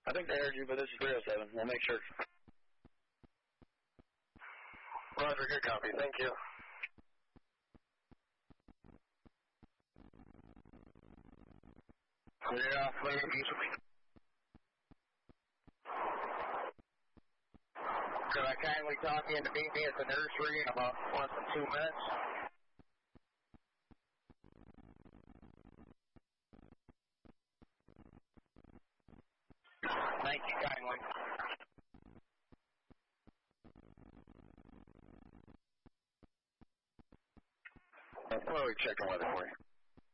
I think they heard you, but this is 307. We'll make sure. Roger, good copy. Thank you. Yeah, maybe. Could I kindly talk in to meet me at the nursery in about less than 2 minutes? Thank you kindly. Well, we checking weather for you.